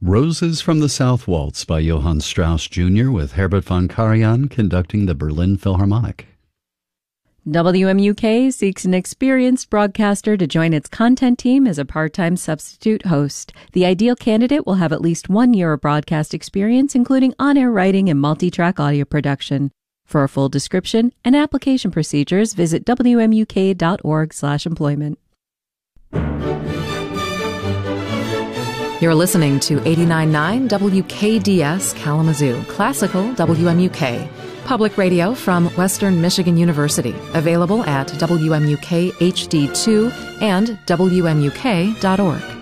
Roses from the South Waltz by Johann Strauss Jr. with Herbert von Karajan conducting the Berlin Philharmonic. WMUK seeks an experienced broadcaster to join its content team as a part-time substitute host. The ideal candidate will have at least 1 year of broadcast experience, including on-air writing and multi-track audio production. For a full description and application procedures, visit wmuk.org/employment. You're listening to 89.9 WKDS Kalamazoo, Classical WMUK, public radio from Western Michigan University, available at WMUK HD2 and WMUK.org.